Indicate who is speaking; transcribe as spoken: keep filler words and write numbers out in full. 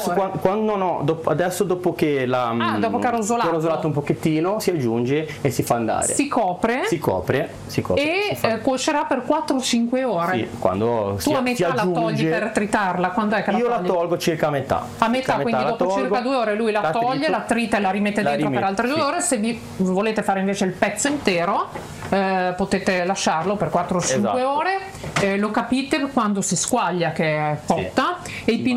Speaker 1: adesso qua, quando no, dopo, adesso dopo che la
Speaker 2: ah, dopo che ha rosolato.
Speaker 1: che ha rosolato un pochettino si aggiunge e si fa andare.
Speaker 2: Si copre.
Speaker 1: Si copre, si copre.
Speaker 2: E
Speaker 1: si fa...
Speaker 2: eh, cuocerà per quattro cinque ore.
Speaker 1: Sì, quando
Speaker 2: tu
Speaker 1: si,
Speaker 2: a metà
Speaker 1: si aggiunge,
Speaker 2: la togli per tritarla? Quando è che la
Speaker 1: io
Speaker 2: togli?
Speaker 1: la tolgo circa a metà.
Speaker 2: A metà,
Speaker 1: a
Speaker 2: quindi
Speaker 1: metà
Speaker 2: dopo
Speaker 1: tolgo,
Speaker 2: circa due ore lui la,
Speaker 1: la
Speaker 2: toglie,
Speaker 1: trito,
Speaker 2: la trita e la rimette
Speaker 1: la
Speaker 2: dentro
Speaker 1: rimetto,
Speaker 2: per altre
Speaker 1: sì.
Speaker 2: due ore. Se vi volete fare invece il pezzo intero, eh, potete lasciarlo per quattro cinque
Speaker 1: esatto.
Speaker 2: ore. Eh, lo capite quando si squaglia che è cotta, sì. E i